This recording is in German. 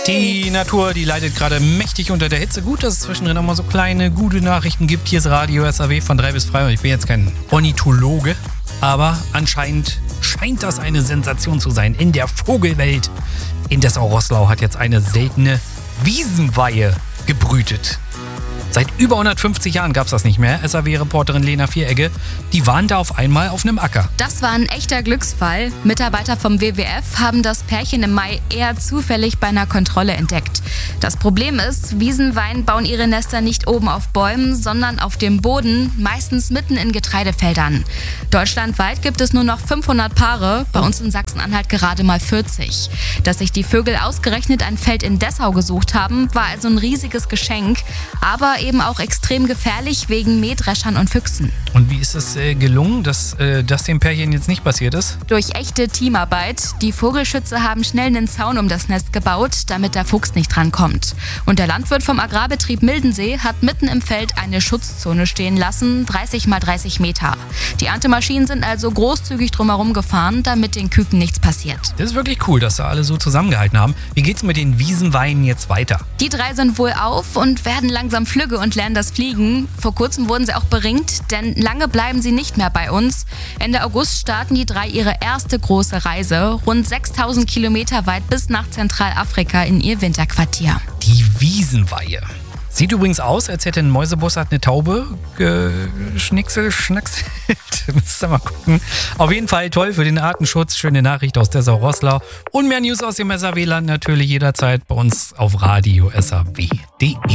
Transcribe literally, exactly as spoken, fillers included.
Die Natur, die leidet gerade mächtig unter der Hitze. Gut, dass es zwischendrin auch mal so kleine, gute Nachrichten gibt. Hier ist Radio S A W von drei bis frei. Und ich bin jetzt kein Ornithologe, aber anscheinend scheint das eine Sensation zu sein in der Vogelwelt. In Dessau-Roßlau hat jetzt eine seltene Wiesenweihe gebrütet. Seit über hundertfünfzig Jahren gab es das nicht mehr. S A W-Reporterin Lena Vieregge, die waren da auf einmal auf einem Acker. Das war ein echter Glücksfall. Mitarbeiter vom W W F haben das Pärchen im Mai eher zufällig bei einer Kontrolle entdeckt. Das Problem ist, Wiesenweihen bauen ihre Nester nicht oben auf Bäumen, sondern auf dem Boden, meistens mitten in Getreidefeldern. Deutschlandweit gibt es nur noch fünfhundert Paare, bei uns in Sachsen-Anhalt gerade mal vierzig. Dass sich die Vögel ausgerechnet ein Feld in Dessau gesucht haben, war also ein riesiges Geschenk, aber eben auch extrem gefährlich wegen Mähdreschern und Füchsen. Und wie ist es äh, gelungen, dass äh, das dem Pärchen jetzt nicht passiert ist? Durch echte Teamarbeit. Die Vogelschützer haben schnell einen Zaun um das Nest gebaut, damit der Fuchs nicht drankommt. Und der Landwirt vom Agrarbetrieb Mildensee hat mitten im Feld eine Schutzzone stehen lassen, dreißig mal dreißig Meter. Die Erntemaschinen sind also großzügig drumherum gefahren, damit den Küken nichts passiert. Das ist wirklich cool, dass da alle so zusammengehalten haben. Wie geht's mit den Wiesenweiden jetzt weiter? Die drei sind wohl auf und werden langsam flügge und lernen das Fliegen. Vor kurzem wurden sie auch beringt, denn lange bleiben sie nicht mehr bei uns. Ende August starten die drei ihre erste große Reise, rund sechstausend Kilometer weit bis nach Zentralafrika in ihr Winterquartier. Die Wiesenweihe. Sieht übrigens aus, als hätte ein Mäusebussard eine Taube geschnickselt, schnackselt. Müsst ihr mal gucken. Auf jeden Fall toll für den Artenschutz. Schöne Nachricht aus Dessau-Roßlau. Und mehr News aus dem S A W-Land natürlich jederzeit bei uns auf Radio S A W punkt de.